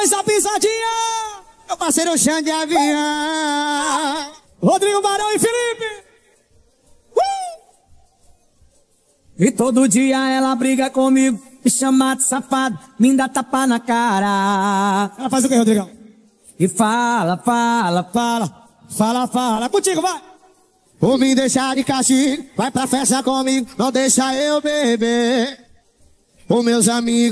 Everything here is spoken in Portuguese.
Faz a pisadinha. Meu parceiro Xande Avião. Rodrigo Barão e Felipe. E todo dia ela briga comigo, me chama de safado, me dá tapa na cara. Ela faz o que, Rodrigão? E fala. Contigo, vai. Ou me deixar de castigo, vai pra festa comigo, não deixa eu beber. Os meus amigos